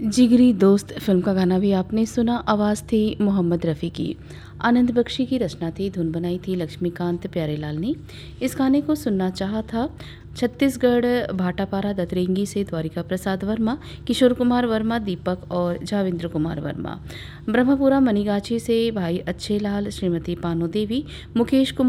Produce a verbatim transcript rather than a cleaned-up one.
जिगरी दोस्त फिल्म का गाना भी आपने सुना। आवाज़ थी मोहम्मद रफ़ी की। आनंद बख्शी की रचना थी, धुन बनाई थी लक्ष्मीकांत प्यारेलाल ने। इस गाने को सुनना चाहा था छत्तीसगढ़ भाटापारा दतरेंगी से द्वारिका प्रसाद वर्मा, किशोर कुमार वर्मा, दीपक और जाविंद्र कुमार वर्मा। ब्रह्मपुरा मनीगाछी से भाई अच्छे लाल, श्रीमती पानो देवी, मुकेश कुमार